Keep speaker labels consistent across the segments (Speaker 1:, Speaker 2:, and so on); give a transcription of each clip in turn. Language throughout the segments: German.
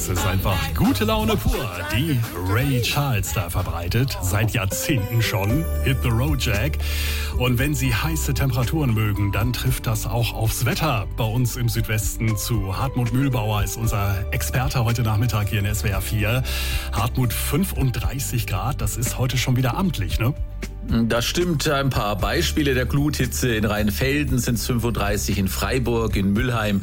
Speaker 1: Das ist einfach gute Laune pur, die Ray Charles da verbreitet, seit Jahrzehnten schon, Hit the Road Jack. Und wenn Sie heiße Temperaturen mögen, dann trifft das auch aufs Wetter. Bei uns im Südwesten zu Hartmut Mühlbauer ist unser Experte heute Nachmittag hier in SWR 4. Hartmut, 35 Grad, das ist heute schon wieder amtlich, ne?
Speaker 2: Das stimmt. Ein paar Beispiele der Gluthitze. In Rheinfelden sind es 35, in Freiburg, in Mülheim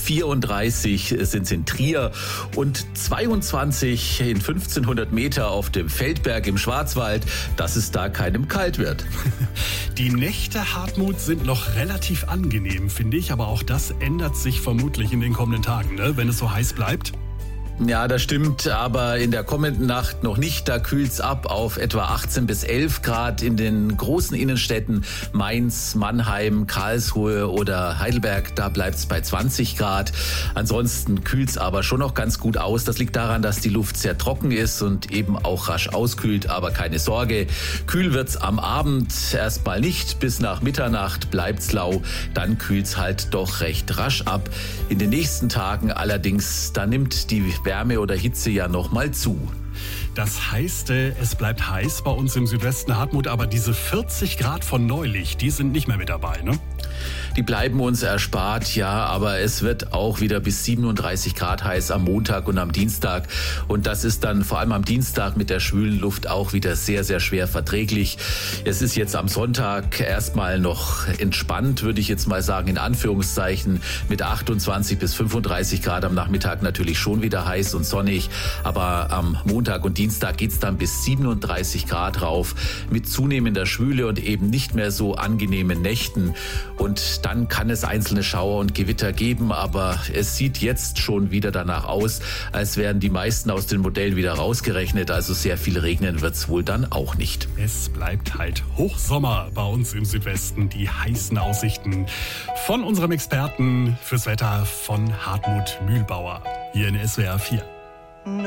Speaker 2: 34 sind es in Trier und 22 in 1500 Meter auf dem Feldberg im Schwarzwald, dass es da keinem kalt wird.
Speaker 1: Die Nächte, Hartmut, sind noch relativ angenehm, finde ich. Aber auch das ändert sich vermutlich in den kommenden Tagen, ne? Wenn es so heiß bleibt.
Speaker 2: Ja, das stimmt, aber in der kommenden Nacht noch nicht. Da kühlt's ab auf etwa 18 bis 11 Grad in den großen Innenstädten Mainz, Mannheim, Karlsruhe oder Heidelberg. Da bleibt's bei 20 Grad. Ansonsten kühlt's aber schon noch ganz gut aus. Das liegt daran, dass die Luft sehr trocken ist und eben auch rasch auskühlt. Aber keine Sorge, kühl wird's am Abend erstmal nicht. Bis nach Mitternacht bleibt's lau. Dann kühlt's halt doch recht rasch ab. In den nächsten Tagen allerdings, da nimmt die Wärme oder Hitze ja noch mal zu.
Speaker 1: Das heißt, es bleibt heiß bei uns im Südwesten, Hartmut, aber diese 40 Grad von neulich, die sind nicht mehr mit dabei, ne?
Speaker 2: Die bleiben uns erspart, ja, aber es wird auch wieder bis 37 Grad heiß am Montag und am Dienstag. Und das ist dann vor allem am Dienstag mit der schwülen Luft auch wieder sehr, sehr schwer verträglich. Es ist jetzt am Sonntag erstmal noch entspannt, würde ich jetzt mal sagen, in Anführungszeichen, mit 28 bis 35 Grad am Nachmittag natürlich schon wieder heiß und sonnig. Aber am Montag und Dienstag geht's dann bis 37 Grad rauf mit zunehmender Schwüle und eben nicht mehr so angenehmen Nächten. Und dann kann es einzelne Schauer und Gewitter geben, aber es sieht jetzt schon wieder danach aus, als wären die meisten aus den Modellen wieder rausgerechnet. Also sehr viel regnen wird's wohl dann auch nicht.
Speaker 1: Es bleibt halt Hochsommer bei uns im Südwesten. Die heißen Aussichten von unserem Experten fürs Wetter von Hartmut Mühlbauer hier in SWR 4.